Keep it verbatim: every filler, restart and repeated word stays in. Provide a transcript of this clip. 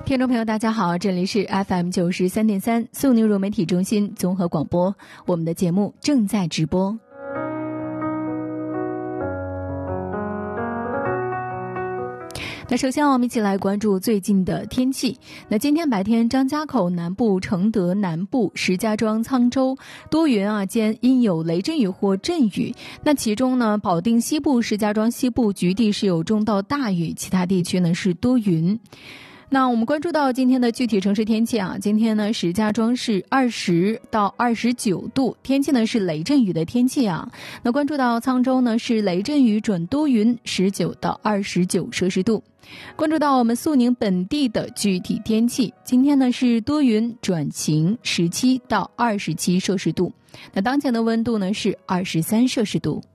听众朋友大家好，这里是 F M 九十三点三苏宁融媒体中心综合广播，我们的节目正在直播。那首先我们一起来关注最近的天气。那今天白天张家口南部、承德南部、石家庄、沧州多云啊，间阴有雷阵雨或阵雨。那其中呢，保定西部、石家庄西部局地是有中到大雨，其他地区呢是多云。那我们关注到今天的具体城市天气啊，今天呢石家庄是二十到二十九度，天气呢是雷阵雨的天气啊。那关注到沧州呢是雷阵雨转多云，十九到二十九摄氏度。关注到我们肃宁本地的具体天气，今天呢是多云转晴，十七到二十七摄氏度。那当前的温度呢是二十三摄氏度。